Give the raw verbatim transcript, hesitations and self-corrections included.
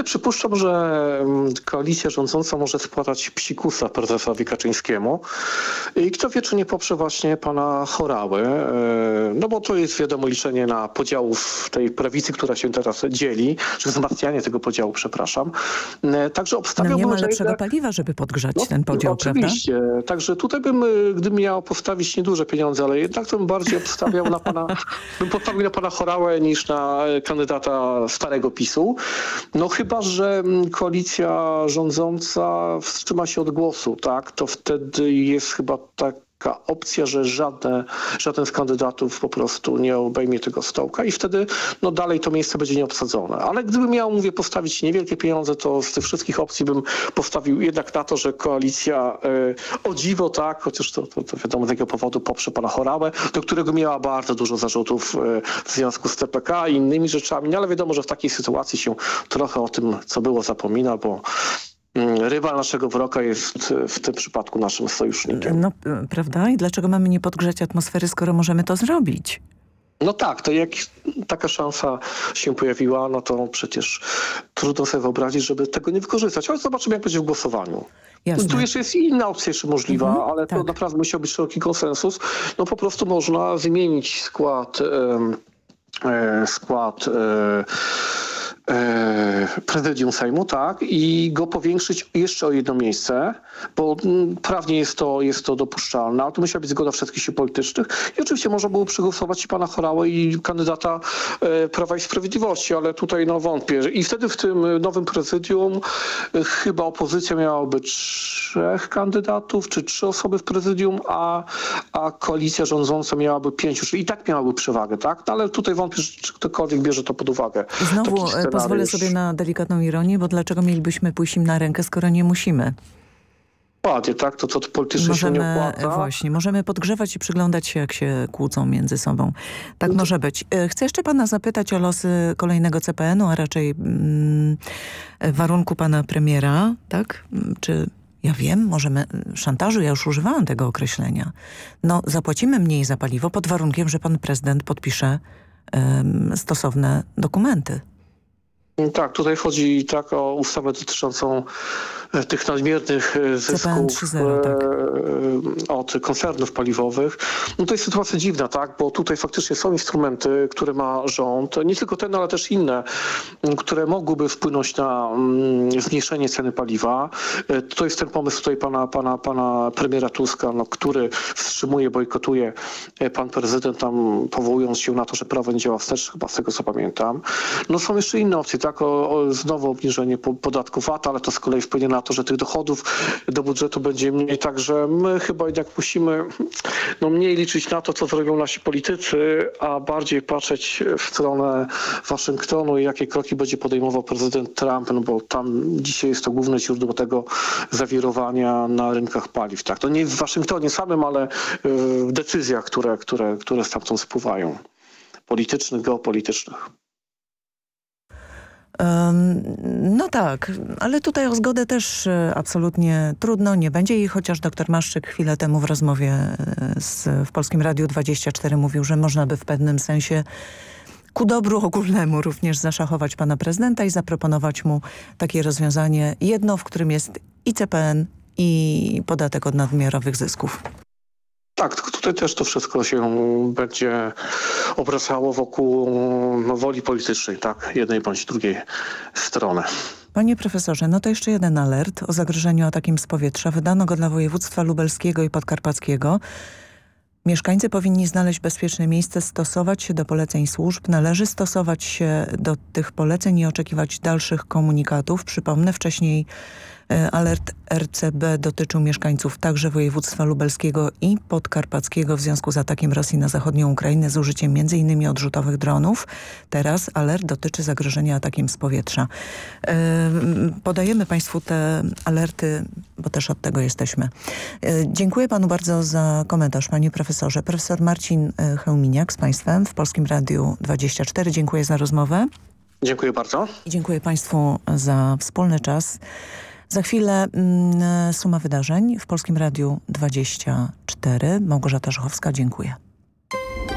przypuszczam, że koalicja rządząca może składać psikusa prezesowi Kaczyńskiemu i kto wie, czy nie poprze właśnie pana Horały, no bo to jest wiadomo liczenie na podziałów tej prawicy, która się teraz dzieli, czy wzmacnianie tego podziału, przepraszam. Także obstawiałbym... No nie ma że lepszego jednak... paliwa, żeby podgrzać no, ten podział, oczywiście. prawda? Oczywiście. Także tutaj bym, gdybym miał postawić nieduże pieniądze, ale jednak to bym bardziej obstawiał na pana, bym postawił na pana Horałę niż na kandydata starego PiSu. No chyba, że koalicja rządząca wstrzyma się od głosu, tak? To wtedy jest chyba tak taka opcja, że żadne, żaden z kandydatów po prostu nie obejmie tego stołka i wtedy no dalej to miejsce będzie nieobsadzone. Ale gdybym miał, mówię, postawić niewielkie pieniądze, to z tych wszystkich opcji bym postawił jednak na to, że koalicja e, o dziwo, tak, chociaż to, to, to wiadomo z jakiego powodu poprze pana Horałę, do którego miała bardzo dużo zarzutów e, w związku z T P K i innymi rzeczami, no, ale wiadomo, że w takiej sytuacji się trochę o tym, co było, zapomina, bo rywal naszego wroga jest w tym przypadku naszym sojusznikiem. No, prawda? I dlaczego mamy nie podgrzać atmosfery, skoro możemy to zrobić? No tak, to jak taka szansa się pojawiła, no to przecież trudno sobie wyobrazić, żeby tego nie wykorzystać. Ale zobaczymy, jak będzie w głosowaniu. Jasne. Tu jeszcze jest inna opcja jeszcze możliwa, mhm, ale tak. To naprawdę musiał być szeroki konsensus. No po prostu można wymienić skład, e, skład e, prezydium Sejmu, tak, i go powiększyć jeszcze o jedno miejsce, bo prawnie jest to, jest to dopuszczalne, ale to musiała być zgoda wszystkich sił politycznych i oczywiście można było przegłosować i pana Horałę i kandydata e, Prawa i Sprawiedliwości, ale tutaj no wątpię. I wtedy w tym nowym prezydium e, chyba opozycja miałaby trzech kandydatów, czy trzy osoby w prezydium, a, a koalicja rządząca miałaby pięciu, czyli i tak miałaby przewagę, tak, no, ale tutaj wątpię, czy ktokolwiek bierze to pod uwagę. Znowu pozwolę sobie na delikatną ironię, bo dlaczego mielibyśmy pójść im na rękę, skoro nie musimy? Ładnie, tak? To co to politycznie możemy, się nie opłaca. Właśnie, możemy podgrzewać i przyglądać się, jak się kłócą między sobą. Tak to... może być. Chcę jeszcze pana zapytać o losy kolejnego C P N u, a raczej mm, warunku pana premiera, tak? Czy... Ja wiem, możemy szantażu, ja już używałam tego określenia. No, zapłacimy mniej za paliwo pod warunkiem, że pan prezydent podpisze um, stosowne dokumenty. Tak, tutaj chodzi tak o ustawę dotyczącą tych nadmiernych zysków tak. od koncernów paliwowych. No to jest sytuacja dziwna, tak, bo tutaj faktycznie są instrumenty, które ma rząd, nie tylko ten, ale też inne, które mogłyby wpłynąć na zmniejszenie ceny paliwa. To jest ten pomysł tutaj pana, pana, pana premiera Tuska, no, który wstrzymuje, bojkotuje pan prezydent, tam powołując się na to, że prawo nie działa wstecz, chyba z tego co pamiętam. No są jeszcze inne opcje, tak, o, o znowu obniżenie podatku V A T, ale to z kolei wpłynie na to, że tych dochodów do budżetu będzie mniej, także my chyba jednak musimy no, mniej liczyć na to, co zrobią nasi politycy, a bardziej patrzeć w stronę Waszyngtonu i jakie kroki będzie podejmował prezydent Trump, no bo tam dzisiaj jest to główne źródło tego zawirowania na rynkach paliw. Tak? To nie w Waszyngtonie samym, ale w decyzjach, które, które, które stamtąd spływają. Politycznych, geopolitycznych. No tak, ale tutaj o zgodę też absolutnie trudno, nie będzie jej, chociaż dr Maszczyk chwilę temu w rozmowie z, w Polskim Radiu dwadzieścia cztery mówił, że można by w pewnym sensie ku dobru ogólnemu również zaszachować pana prezydenta i zaproponować mu takie rozwiązanie, jedno, w którym jest i C P N, i podatek od nadmiarowych zysków. Tak, tylko tutaj też to wszystko się będzie obracało wokół no, woli politycznej, tak, jednej bądź drugiej strony. Panie profesorze, no to jeszcze jeden alert o zagrożeniu atakiem z powietrza. Wydano go dla województwa lubelskiego i podkarpackiego. Mieszkańcy powinni znaleźć bezpieczne miejsce, stosować się do poleceń służb. Należy stosować się do tych poleceń i oczekiwać dalszych komunikatów. Przypomnę, wcześniej alert R C B dotyczył mieszkańców także województwa lubelskiego i podkarpackiego w związku z atakiem Rosji na zachodnią Ukrainę z użyciem między innymi odrzutowych dronów. Teraz alert dotyczy zagrożenia atakiem z powietrza. Yy, podajemy państwu te alerty, bo też od tego jesteśmy. Yy, dziękuję panu bardzo za komentarz, panie profesorze. Profesor Marcin Chełminiak z państwem w Polskim Radiu dwadzieścia cztery. Dziękuję za rozmowę. Dziękuję bardzo. I dziękuję państwu za wspólny czas. Za chwilę mm, suma wydarzeń w Polskim Radiu dwadzieścia cztery. Małgorzata Żuchowska, dziękuję.